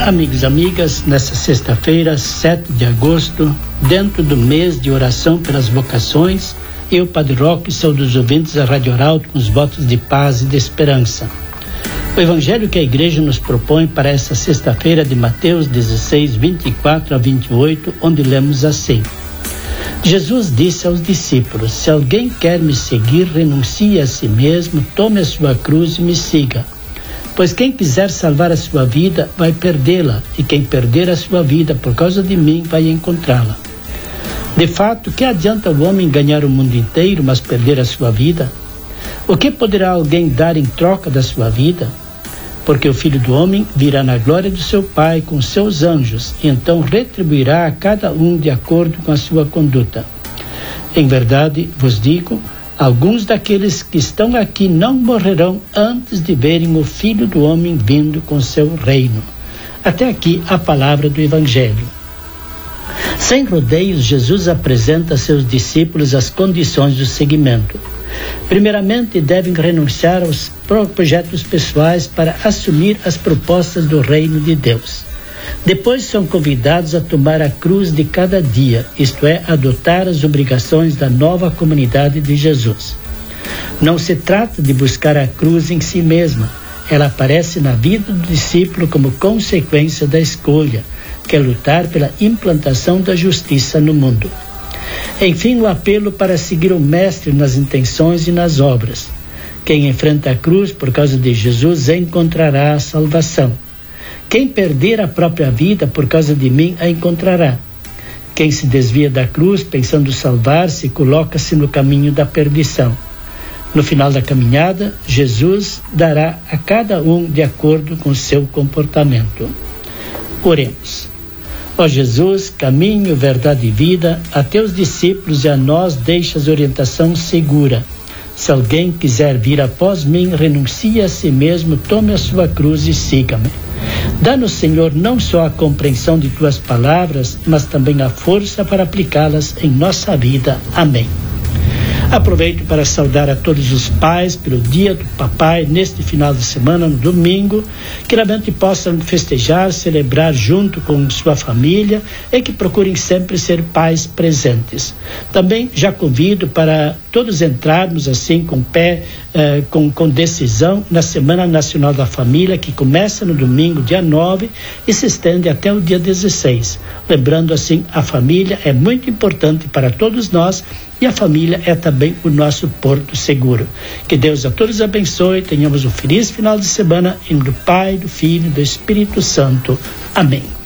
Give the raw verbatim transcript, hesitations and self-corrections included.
Amigos e amigas, nesta sexta-feira, sete de agosto, dentro do mês de oração pelas vocações, eu, Padre Roque, saudo os ouvintes da Rádio Arauto com os votos de paz e de esperança. O evangelho que a igreja nos propõe para esta sexta-feira de Mateus dezesseis, vinte e quatro a vinte e oito, onde lemos assim: Jesus disse aos discípulos: se alguém quer me seguir, renuncie a si mesmo, tome a sua cruz e me siga. Pois quem quiser salvar a sua vida, vai perdê-la, e quem perder a sua vida por causa de mim, vai encontrá-la. De fato, que adianta o homem ganhar o mundo inteiro, mas perder a sua vida? O que poderá alguém dar em troca da sua vida? Porque o Filho do Homem virá na glória do seu Pai com seus anjos, e então retribuirá a cada um de acordo com a sua conduta. Em verdade, vos digo, alguns daqueles que estão aqui não morrerão antes de verem o Filho do Homem vindo com seu reino. Até aqui a palavra do Evangelho. Sem rodeios, Jesus apresenta a seus discípulos as condições do seguimento. Primeiramente, devem renunciar aos projetos pessoais para assumir as propostas do reino de Deus. Depois são convidados a tomar a cruz de cada dia, isto é, adotar as obrigações da nova comunidade de Jesus. Não se trata de buscar a cruz em si mesma, ela aparece na vida do discípulo como consequência da escolha, que é lutar pela implantação da justiça no mundo. Enfim, o apelo para seguir o Mestre nas intenções e nas obras. Quem enfrenta a cruz por causa de Jesus encontrará a salvação. Quem perder a própria vida por causa de mim a encontrará. Quem se desvia da cruz pensando salvar-se, coloca-se no caminho da perdição. No final da caminhada, Jesus dará a cada um de acordo com seu comportamento. Oremos. Ó Jesus, caminho, verdade e vida, a teus discípulos e a nós deixas orientação segura. Se alguém quiser vir após mim, renuncie a si mesmo, tome a sua cruz e siga-me. Dá-nos, Senhor, não só a compreensão de tuas palavras, mas também a força para aplicá-las em nossa vida. Amém. Aproveito para saudar a todos os pais pelo dia do papai neste final de semana, no domingo, que realmente possam festejar, celebrar junto com sua família e que procurem sempre ser pais presentes. Também já convido para todos entrarmos assim com pé, eh, com, com decisão na Semana Nacional da Família, que começa no domingo, dia nove, e se estende até o dia dezesseis. Lembrando assim, a família é muito importante para todos nós e a família é também o nosso porto seguro. Que Deus a todos abençoe, tenhamos um feliz final de semana, em nome do Pai, do Filho e do Espírito Santo. Amém.